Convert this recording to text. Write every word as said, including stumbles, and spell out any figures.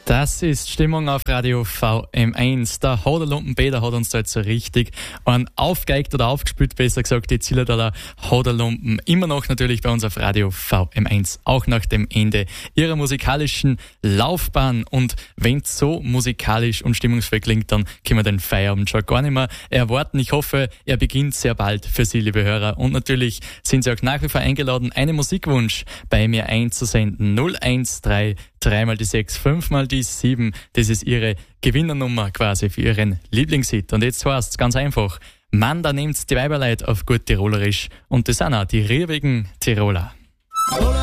Das ist Stimmung auf Radio V M eins. Der Hoderlumpen Peter hat uns da jetzt so richtig einen aufgeigt oder aufgespielt, besser gesagt, die Zillertaler Hoderlumpen. Immer noch natürlich bei uns auf Radio V M eins, auch nach dem Ende ihrer musikalischen Laufbahn. Und wenn es so musikalisch und stimmungsvoll klingt, dann können wir den Feierabend schon gar nicht mehr erwarten. Ich hoffe, er beginnt sehr bald für Sie, liebe Hörer. Und natürlich sind Sie auch nach wie vor eingeladen, einen Musikwunsch bei mir einzusenden. null eins drei drei mal die sechs, fünf mal die sieben. Das ist Ihre Gewinnernummer quasi für Ihren Lieblingshit. Und jetzt heißt es ganz einfach: Mann, da nehmt's die Weiberleid auf gut Tirolerisch. Und das sind auch die riebigen Tiroler.